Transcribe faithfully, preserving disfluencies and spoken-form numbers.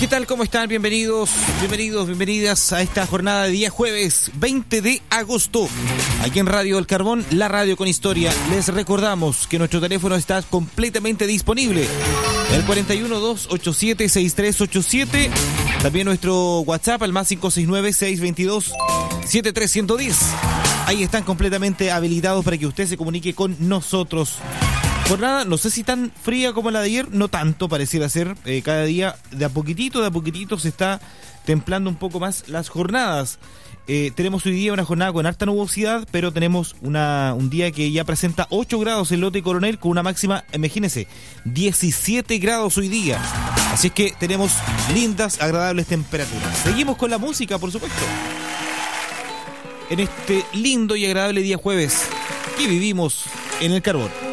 ¿Qué tal? ¿Cómo están? Bienvenidos, bienvenidos, bienvenidas a esta jornada de día jueves veinte de agosto. Aquí en Radio El Carbón, la radio con historia. Les recordamos que nuestro teléfono está completamente disponible. El cuatro uno dos ocho siete seis tres ocho siete. También nuestro WhatsApp al más cinco seis nueve seis dos dos siete tres uno cero. Ahí están completamente habilitados para que usted se comunique con nosotros. Jornada, no sé si tan fría como la de ayer, no tanto, pareciera ser. Eh, cada día, de a poquitito, de a poquitito se está templando un poco más las jornadas. Eh, tenemos hoy día una jornada con harta nubosidad, pero tenemos una, un día que ya presenta ocho grados en Lote Coronel, con una máxima, imagínense, diecisiete grados hoy día. Así es que tenemos lindas, agradables temperaturas. Seguimos con la música, por supuesto. En este lindo y agradable día jueves que vivimos en El Carbón.